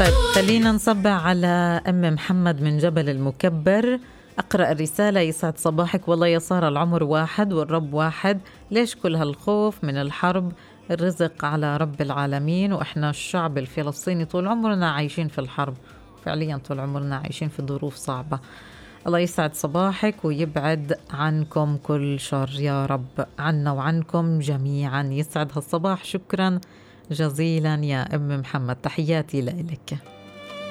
خلينا نصبع على أم محمد من جبل المكبر. أقرأ الرسالة: يسعد صباحك، والله يا سارة العمر واحد والرب واحد، ليش كل هالخوف من الحرب؟ الرزق على رب العالمين، وإحنا الشعب الفلسطيني طول عمرنا عايشين في الحرب، فعليا طول عمرنا عايشين في ظروف صعبة. الله يسعد صباحك ويبعد عنكم كل شر يا رب، عنا وعنكم جميعا. يسعد هالصباح، شكرا جزيلا يا أم محمد، تحياتي لك.